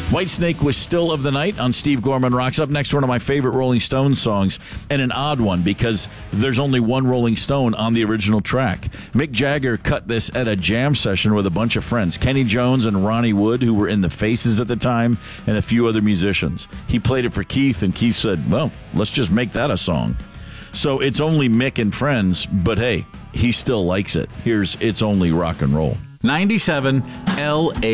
Whitesnake was Still of the Night on Steve Gorman Rocks. Up next, one of my favorite Rolling Stones songs, and an odd one because there's only one Rolling Stone on the original track. Mick Jagger cut this at a jam session with a bunch of friends, Kenny Jones and Ronnie Wood, who were in the Faces at the time, and a few other musicians. He played it for Keith, and Keith said, well, let's just make that a song. So it's only Mick and friends, but hey, he still likes it. Here's It's Only Rock and Roll. 97 L.A.